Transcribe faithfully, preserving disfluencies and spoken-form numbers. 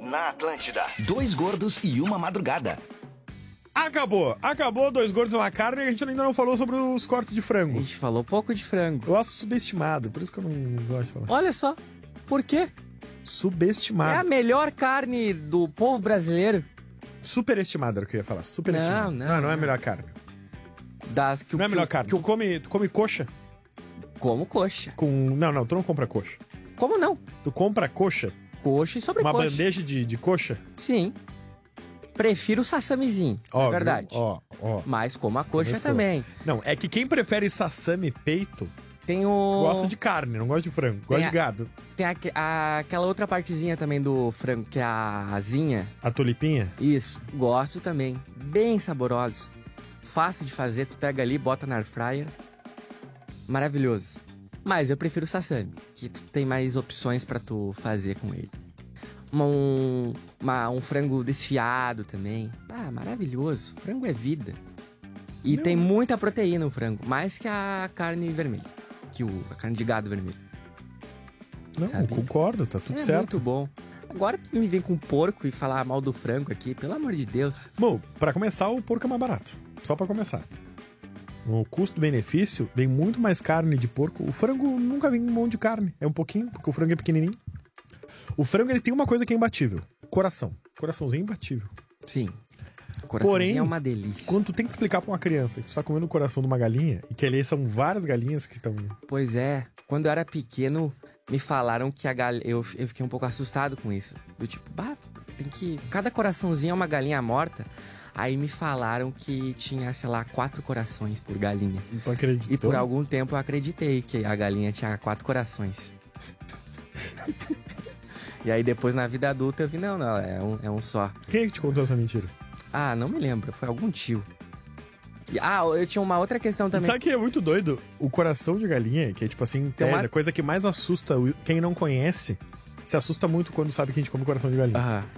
na Atlântida. Dois gordos e uma madrugada. Acabou, acabou Dois Gordos e uma Carne e a gente ainda não falou sobre os cortes de frango. A gente falou pouco de frango. Eu acho subestimado, por isso que eu não gosto de falar. Olha só, por quê? Subestimado. É a melhor carne do povo brasileiro. Superestimado era o que eu ia falar, superestimado. Não, não, não, não é a não. melhor carne. Das que Não é a que melhor o- carne. que Tu come, tu come coxa Como coxa. com... Não, não, tu não compra coxa. Como não? Tu compra coxa, Coxa e sobrecoxa. uma bandeja de, de coxa. Sim. Prefiro o sassamizinho, Ó, é verdade. viu? Ó, ó. Mas como a coxa Começou. também. Não, é que quem prefere sassami peito Tem o... gosta de carne, não gosta de frango, gosta Tem de a- gado. Tem aque- a- aquela outra partezinha também do frango, que é a asinha. A tulipinha. Isso, gosto também. Bem saborosos. Fácil de fazer, tu pega ali, bota na air fryer. Maravilhoso. Mas eu prefiro o sassami, que tu tem mais opções pra tu fazer com ele. Uma- um, uma- um frango desfiado também. Ah, maravilhoso. Frango é vida. E Não. tem muita proteína o frango, mais que a carne vermelha. Que o, a carne de gado vermelho. Não, Sabe? concordo, tá tudo é certo. muito bom. Agora tu me vem com porco e falar mal do frango aqui, pelo amor de Deus. Bom, pra começar, o porco é mais barato. Só pra começar. O custo-benefício vem muito mais carne de porco. O frango nunca vem um monte de carne. É um pouquinho, porque o frango é pequenininho. O frango, ele tem uma coisa que é imbatível. Coração. Coraçãozinho imbatível. Sim. O coraçãozinho Porém, é uma delícia. Quando tu tem que explicar pra uma criança que tu tá comendo o coração de uma galinha, e que ali são várias galinhas que estão... Pois é, quando eu era pequeno, me falaram que a galinha... Eu, eu fiquei um pouco assustado com isso. Do tipo, bah, tem que... Cada coraçãozinho é uma galinha morta. Aí me falaram que tinha, sei lá, quatro corações por galinha. Não tô acreditando. E por algum tempo eu acreditei que a galinha tinha quatro corações. E aí depois na vida adulta eu vi, não, não, é um, é um só. Quem é que te contou essa mentira? Ah, não me lembro, foi algum tio. E- ah, eu tinha uma outra questão também. Sabe que é muito doido? O coração de galinha, que é tipo assim, Tem é uma- a coisa que mais assusta o- quem não conhece, se assusta muito quando sabe que a gente come coração de galinha. Aham.